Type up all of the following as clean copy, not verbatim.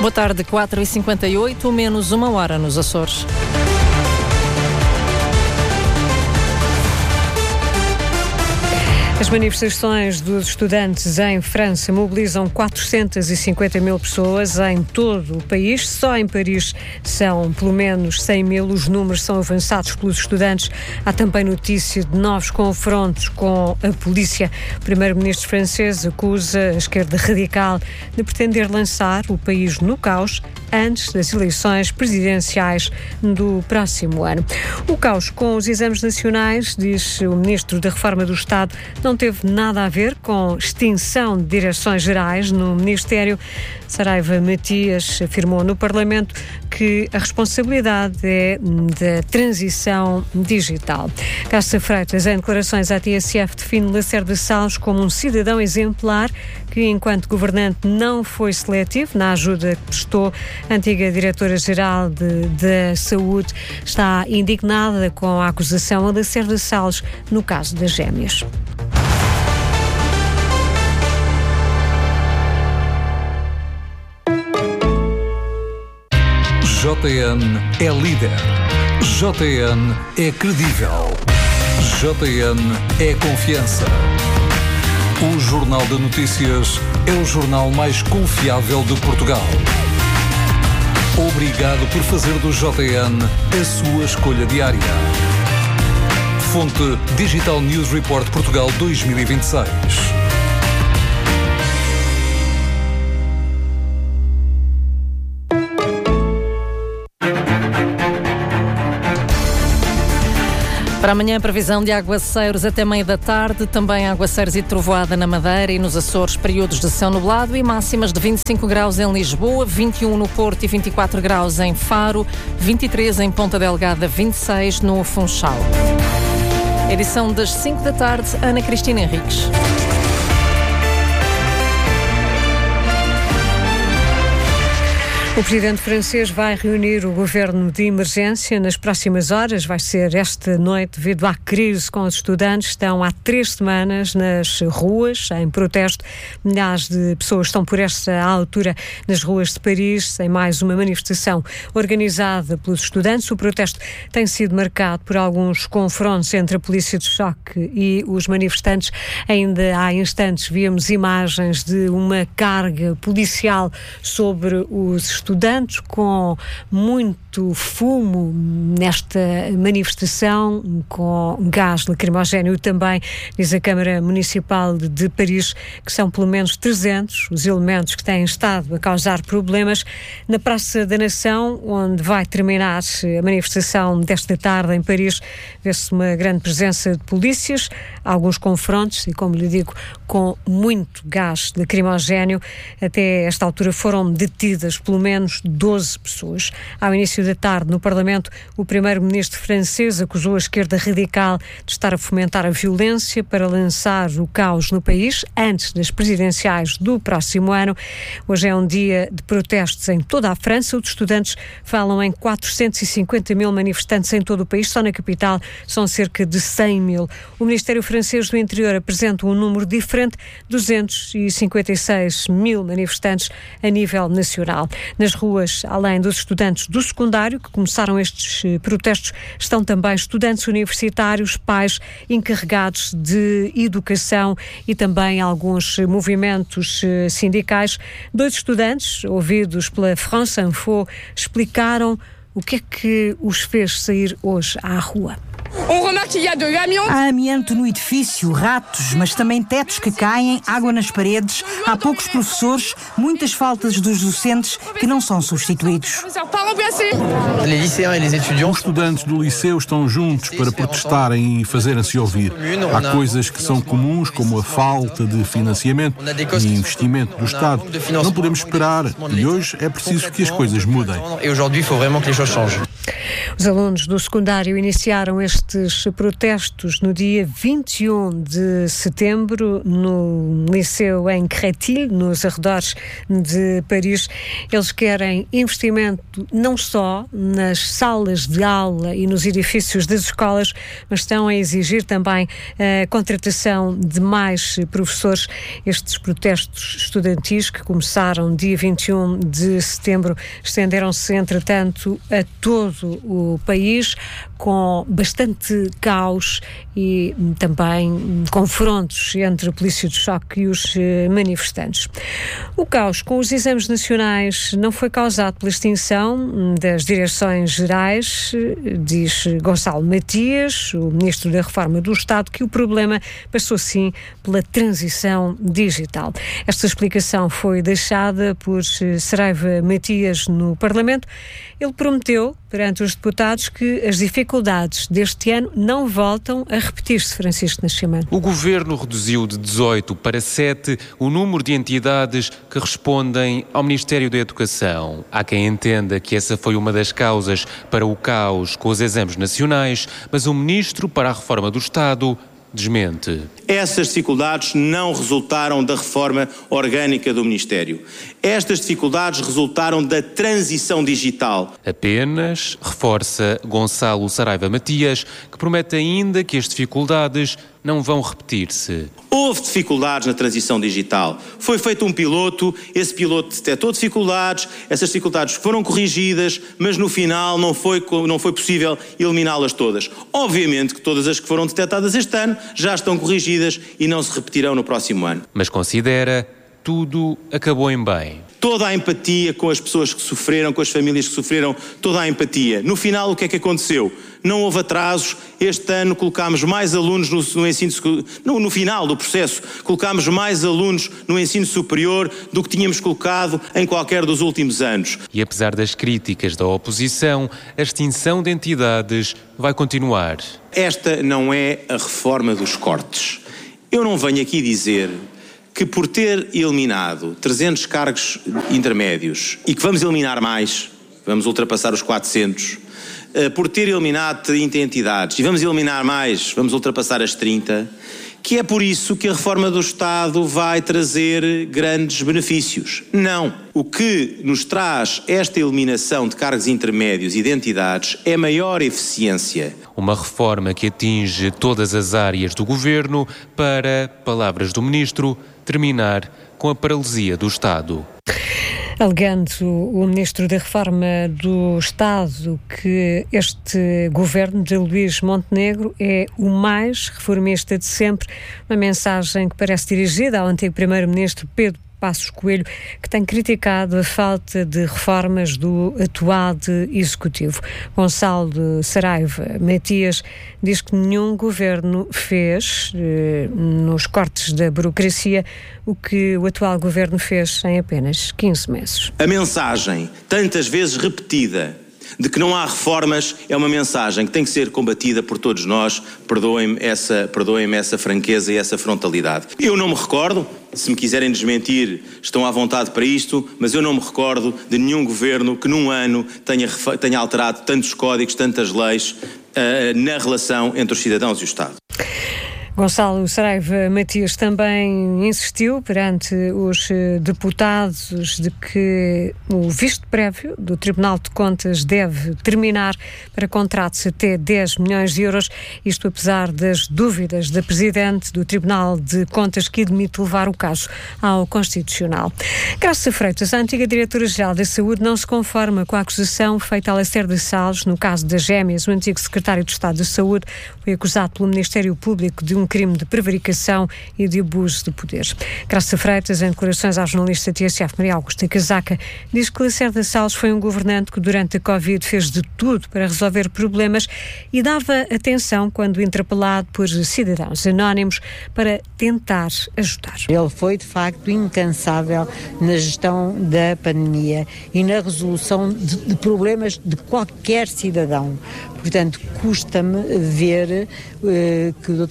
Boa tarde, 4h58, menos uma hora nos Açores. As manifestações dos estudantes em França mobilizam 450 mil pessoas em todo o país. Só em Paris são pelo menos 100 mil. Os números são avançados pelos estudantes. Há também notícia de novos confrontos com a polícia. O primeiro-ministro francês acusa a esquerda radical de pretender lançar o país no caos antes das eleições presidenciais do próximo ano. O caos com os exames nacionais, diz o ministro da Reforma do Estado, não teve nada a ver com extinção de direções gerais no Ministério. Saraiva Matias afirmou no Parlamento que a responsabilidade é da transição digital. Cássia Freitas, em declarações à TSF, define Lacerda Salles como um cidadão exemplar que, enquanto governante, não foi seletivo na ajuda que prestou. A antiga diretora-geral da Saúde está indignada com a acusação a Lacerda Salles no caso das gêmeas. JN é líder. JN é credível. JN é confiança. O Jornal de Notícias é o jornal mais confiável de Portugal. Obrigado por fazer do JN a sua escolha diária. Fonte Digital News Report Portugal 2026. Para amanhã, previsão de aguaceiros até meia da tarde, também aguaceiros e trovoada na Madeira e nos Açores, períodos de céu nublado e máximas de 25 graus em Lisboa, 21 no Porto e 24 graus em Faro, 23 em Ponta Delgada, 26 no Funchal. Edição das 5 da tarde, Ana Cristina Henriques. O presidente francês vai reunir o governo de emergência nas próximas horas. Vai ser esta noite, devido à crise com os estudantes. Estão há 3 semanas nas ruas, em protesto. Milhares de pessoas estão por esta altura nas ruas de Paris, em mais uma manifestação organizada pelos estudantes. O protesto tem sido marcado por alguns confrontos entre a polícia de choque e os manifestantes. Ainda há instantes víamos imagens de uma carga policial sobre os estudantes, com muito fumo nesta manifestação, com gás lacrimogéneo também. Diz a Câmara Municipal de Paris que são pelo menos 300 os elementos que têm estado a causar problemas. Na Praça da Nação, onde vai terminar a manifestação desta tarde em Paris, vê-se uma grande presença de polícias, alguns confrontos e, como lhe digo, com muito gás lacrimogéneo. Até esta altura foram detidas pelo menos 12 pessoas. Ao início da tarde, no Parlamento, o primeiro-ministro francês acusou a esquerda radical de estar a fomentar a violência para lançar o caos no país antes das presidenciais do próximo ano. Hoje é um dia de protestos em toda a França. Os estudantes falam em 450 mil manifestantes em todo o país. Só na capital são cerca de 100 mil. O Ministério francês do Interior apresenta um número diferente, 256 mil manifestantes a nível nacional. Nas ruas, além dos estudantes do secundário, que começaram estes protestos, estão também estudantes universitários, pais encarregados de educação e também alguns movimentos sindicais. 2 estudantes, ouvidos pela France Info, explicaram o que é que os fez sair hoje à rua. Há amianto no edifício, ratos, mas também tetos que caem, água nas paredes, há poucos professores, muitas faltas dos docentes que não são substituídos. Os estudantes do liceu estão juntos para protestarem e fazerem-se ouvir. Há coisas que são comuns, como a falta de financiamento e investimento do Estado. Não podemos esperar e hoje é preciso que as coisas mudem. Os alunos do secundário iniciaram este estes protestos no dia 21 de setembro no liceu em Créteil, nos arredores de Paris. Eles querem investimento não só nas salas de aula e nos edifícios das escolas, mas estão a exigir também a contratação de mais professores. Estes protestos estudantis que começaram dia 21 de setembro estenderam-se, entretanto, a todo o país, com bastante caos e também confrontos entre a polícia de choque e os manifestantes. O caos com os exames nacionais não foi causado pela extinção das direções gerais, diz Gonçalo Matias, o Ministro da Reforma do Estado, que o problema passou sim pela transição digital. Esta explicação foi deixada por Saraiva Matias no Parlamento. Ele prometeu perante os deputados que as dificuldades deste ano não voltam a repetir-se, Francisco Nascimento. O Governo reduziu de 18 para 7 o número de entidades que respondem ao Ministério da Educação. Há quem entenda que essa foi uma das causas para o caos com os exames nacionais, mas o Ministro para a Reforma do Estado desmente. Essas dificuldades não resultaram da reforma orgânica do Ministério. Estas dificuldades resultaram da transição digital. Apenas, reforça Gonçalo Saraiva Matias, que promete ainda que as dificuldades não vão repetir-se. Houve dificuldades na transição digital. Foi feito um piloto, esse piloto detectou dificuldades, essas dificuldades foram corrigidas, mas no final não foi possível eliminá-las todas. Obviamente que todas as que foram detectadas este ano já estão corrigidas e não se repetirão no próximo ano. Mas considera, tudo acabou em bem. Toda a empatia com as pessoas que sofreram, com as famílias que sofreram, toda a empatia. No final, o que é que aconteceu? Não houve atrasos. Este ano colocámos mais alunos no ensino, no final do processo, colocámos mais alunos no ensino superior do que tínhamos colocado em qualquer dos últimos anos. E apesar das críticas da oposição, a extinção de entidades vai continuar. Esta não é a reforma dos cortes. Eu não venho aqui dizer que por ter eliminado 300 cargos intermédios e que vamos eliminar mais, vamos ultrapassar os 400, por ter eliminado 30 entidades e vamos eliminar mais, vamos ultrapassar as 30, que é por isso que a reforma do Estado vai trazer grandes benefícios. Não. O que nos traz esta eliminação de cargos intermédios e de entidades é maior eficiência. Uma reforma que atinge todas as áreas do Governo para, palavras do Ministro, terminar com a paralisia do Estado. Alegando o Ministro da Reforma do Estado que este governo de Luís Montenegro é o mais reformista de sempre, uma mensagem que parece dirigida ao antigo Primeiro-Ministro Pedro Passos Coelho, que tem criticado a falta de reformas do atual Executivo. Gonçalo Saraiva Matias diz que nenhum governo fez, nos cortes da burocracia, o que o atual governo fez em apenas 15 meses. A mensagem, tantas vezes repetida, de que não há reformas, é uma mensagem que tem que ser combatida por todos nós. Perdoem-me essa franqueza e essa frontalidade. Eu não me recordo, se me quiserem desmentir, estão à vontade para isto, mas eu não me recordo de nenhum governo que num ano tenha alterado tantos códigos, tantas leis na relação entre os cidadãos e o Estado. Gonçalo Saraiva Matias também insistiu perante os deputados de que o visto prévio do Tribunal de Contas deve terminar para contratos até 10 milhões de euros, isto apesar das dúvidas da Presidente do Tribunal de Contas, que admite levar o caso ao Constitucional. Graça Freitas, a antiga Diretora-Geral da Saúde, não se conforma com a acusação feita a Lacerda Salles no caso das gêmeas. O antigo Secretário de Estado da Saúde foi acusado pelo Ministério Público de um crime de prevaricação e de abuso de poder. Graça Freitas, em declarações à jornalista TSF Maria Augusta Casaca, diz que Lacerda Salles foi um governante que durante a Covid fez de tudo para resolver problemas e dava atenção quando interpelado por cidadãos anónimos para tentar ajudar. Ele foi, de facto, incansável na gestão da pandemia e na resolução de problemas de qualquer cidadão. Portanto, custa-me ver que o Dr. Lacerda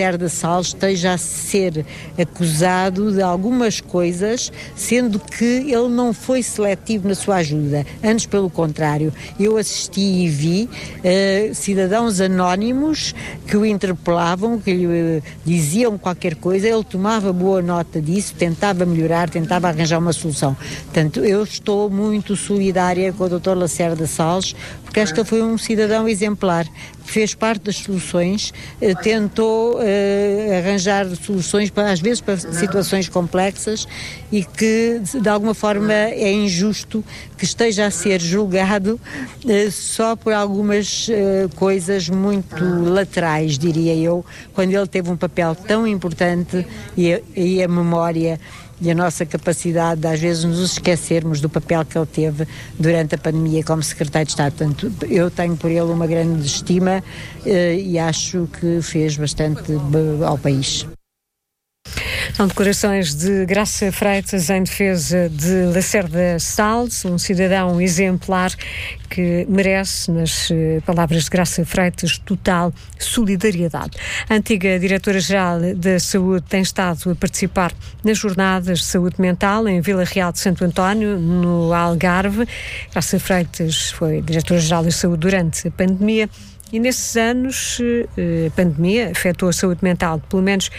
Lacerda Salles esteja a ser acusado de algumas coisas, sendo que ele não foi seletivo na sua ajuda. Antes, pelo contrário, eu assisti e vi cidadãos anónimos que o interpelavam, que lhe diziam qualquer coisa, ele tomava boa nota disso, tentava melhorar, tentava arranjar uma solução. Portanto, eu estou muito solidária com o Dr. Lacerda Salles, porque acho que ele foi um cidadão exemplar, fez parte das soluções, tentou arranjar soluções, às vezes para situações complexas, e que de alguma forma é injusto que esteja a ser julgado só por algumas coisas muito laterais, diria eu, quando ele teve um papel tão importante e a memória e a nossa capacidade de às vezes nos esquecermos do papel que ele teve durante a pandemia como secretário de Estado. Portanto, eu tenho por ele uma grande estima e acho que fez bastante ao país. São declarações de Graça Freitas em defesa de Lacerda Salles, um cidadão exemplar que merece, nas palavras de Graça Freitas, total solidariedade. A antiga diretora-geral da Saúde tem estado a participar nas jornadas de saúde mental em Vila Real de Santo António, no Algarve. Graça Freitas foi diretora-geral da Saúde durante a pandemia. E nesses anos, a pandemia afetou a saúde mental de pelo menos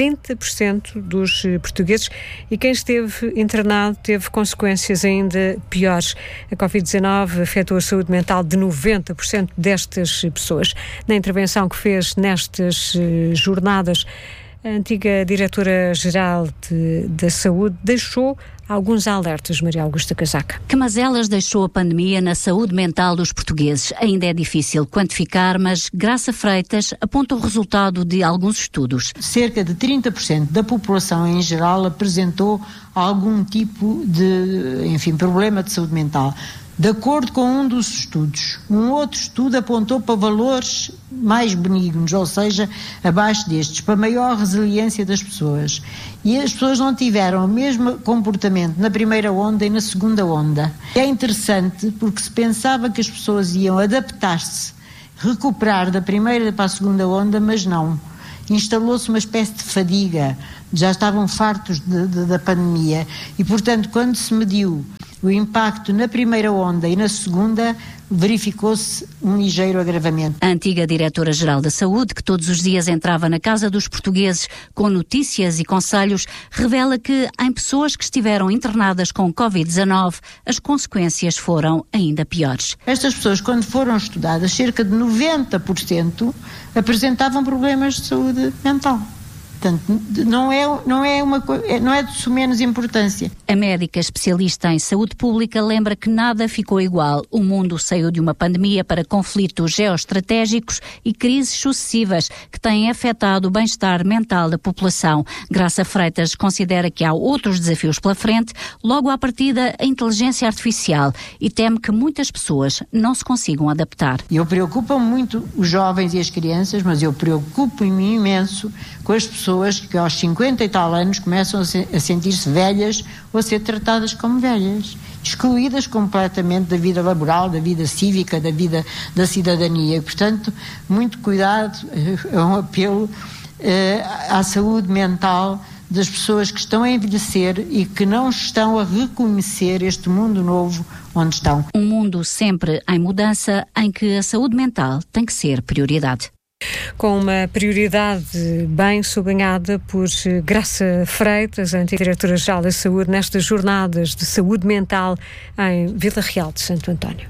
30% dos portugueses, e quem esteve internado teve consequências ainda piores. A Covid-19 afetou a saúde mental de 90% destas pessoas. Na intervenção que fez nestas jornadas, a antiga diretora-geral da Saúde deixou alguns alertas, Maria Augusta Casaca. Que mazelas deixou a pandemia na saúde mental dos portugueses? Ainda é difícil quantificar, mas Graça Freitas aponta o resultado de alguns estudos. Cerca de 30% da população em geral apresentou algum tipo de, problema de saúde mental. De acordo com um dos estudos, um outro estudo apontou para valores mais benignos, ou seja, abaixo destes, para maior resiliência das pessoas. E as pessoas não tiveram o mesmo comportamento na primeira onda e na segunda onda. É interessante porque se pensava que as pessoas iam adaptar-se, recuperar da primeira para a segunda onda, mas não. Instalou-se uma espécie de fadiga, já estavam fartos da pandemia e, portanto, quando se mediu o impacto na primeira onda e na segunda, verificou-se um ligeiro agravamento. A antiga diretora-geral da Saúde, que todos os dias entrava na casa dos portugueses com notícias e conselhos, revela que em pessoas que estiveram internadas com Covid-19, as consequências foram ainda piores. Estas pessoas, quando foram estudadas, cerca de 90% apresentavam problemas de saúde mental. Portanto, não é de sumenos importância. A médica especialista em saúde pública lembra que nada ficou igual. O mundo saiu de uma pandemia para conflitos geoestratégicos e crises sucessivas que têm afetado o bem-estar mental da população. Graça Freitas considera que há outros desafios pela frente, logo à partida a inteligência artificial, e teme que muitas pessoas não se consigam adaptar. Eu preocupo-me muito os jovens e as crianças, mas eu preocupo-me imenso com as pessoas que aos 50 e tal anos começam a sentir-se velhas ou a ser tratadas como velhas, excluídas completamente da vida laboral, da vida cívica, da vida da cidadania. E, portanto, muito cuidado, é um apelo à saúde mental das pessoas que estão a envelhecer e que não estão a reconhecer este mundo novo onde estão. Um mundo sempre em mudança, em que a saúde mental tem que ser prioridade. Com uma prioridade bem sublinhada por Graça Freitas, antiga diretora-geral da Saúde, nestas jornadas de saúde mental em Vila Real de Santo António.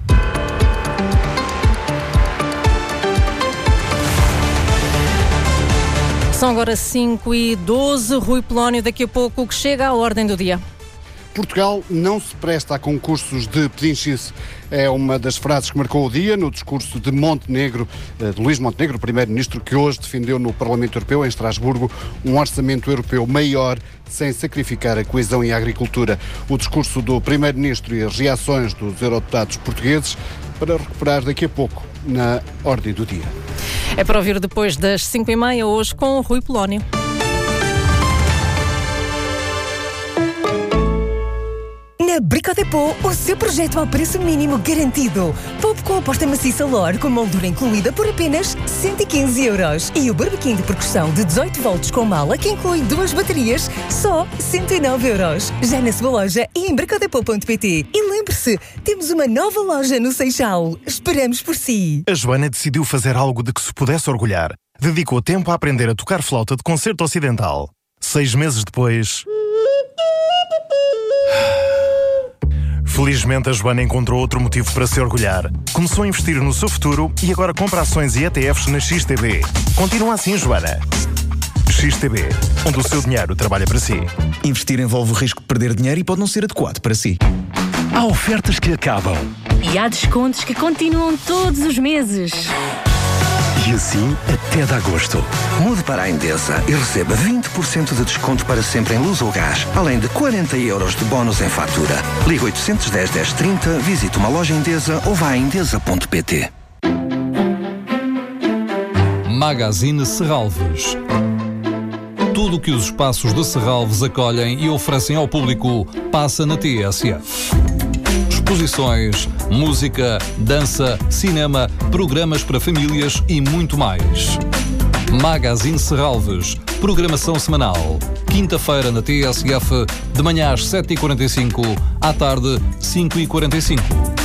São agora 5h12. Rui Polónio, daqui a pouco o que chega à ordem do dia. Portugal não se presta a concursos de pedinchice. É uma das frases que marcou o dia no discurso de Montenegro, de Luís Montenegro, primeiro-ministro, que hoje defendeu no Parlamento Europeu, em Estrasburgo, um orçamento europeu maior, sem sacrificar a coesão e a agricultura. O discurso do primeiro-ministro e as reações dos eurodeputados portugueses para recuperar daqui a pouco na ordem do dia. É para ouvir depois das 5h30, hoje com o Rui Polónio. Na Brico Depot, o seu projeto ao preço mínimo garantido. Poupe com a aposta maciça LOR com moldura incluída por apenas €115. E o barbequim de percussão de 18 volts com mala, que inclui 2 baterias, só €109. Já na sua loja e em bricodepo.pt. E lembre-se, temos uma nova loja no Seixal. Esperamos por si. A Joana decidiu fazer algo de que se pudesse orgulhar. Dedicou tempo a aprender a tocar flauta de concerto ocidental. 6 meses depois... Felizmente, a Joana encontrou outro motivo para se orgulhar. Começou a investir no seu futuro e agora compra ações e ETFs na XTB. Continua assim, Joana. XTB, onde o seu dinheiro trabalha para si. Investir envolve o risco de perder dinheiro e pode não ser adequado para si. Há ofertas que acabam. E há descontos que continuam todos os meses. E assim até de agosto. Mude para a Endesa e receba 20% de desconto para sempre em luz ou gás, além de €40 de bónus em fatura. Ligue 810 1030, visite uma loja Endesa ou vá a endesa.pt. Magazine Serralves. Tudo o que os espaços de Serralves acolhem e oferecem ao público passa na TSF. Exposições, música, dança, cinema, programas para famílias e muito mais. Magazine Serralves, programação semanal. Quinta-feira na TSF, de manhã às 7h45, à tarde 5h45.